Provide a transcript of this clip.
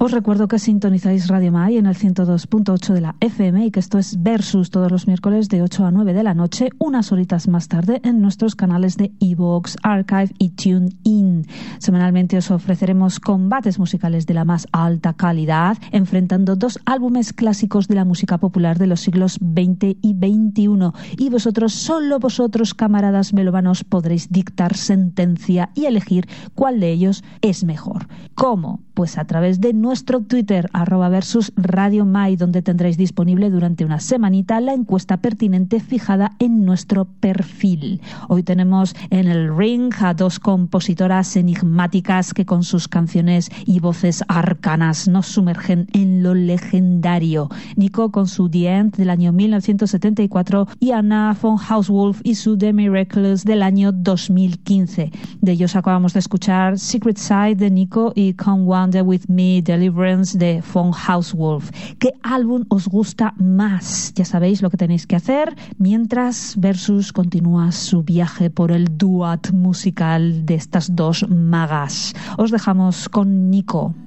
Os recuerdo que sintonizáis Radio Mai en el 102.8 de la FM y que esto es Versus todos los miércoles de 8 a 9 de la noche, unas horitas más tarde en nuestros canales de iVoox, Archive y TuneIn. Semanalmente os ofreceremos combates musicales de la más alta calidad, enfrentando dos álbumes clásicos de la música popular de los siglos XX y XXI. Y vosotros, solo vosotros, camaradas melómanos, podréis dictar sentencia y elegir cuál de ellos es mejor. ¿Cómo? Pues a través de nuestro Twitter, @versusradiomai, donde tendréis disponible durante una semanita la encuesta pertinente fijada en nuestro perfil. Hoy tenemos en el ring a dos compositoras enigmáticas que con sus canciones y voces arcanas nos sumergen en lo legendario. Nico con su The End del año 1974 y Anna von Hauswolf y su The Miracles del año 2015. De ellos acabamos de escuchar Secret Side de Nico y Come Wander With Me, Deliverance de von Hauswolf. ¿Qué álbum os gusta más? Ya sabéis lo que tenéis que hacer mientras Versus continúa su viaje por el duat musical de estas dos magas. Os dejamos con Nico.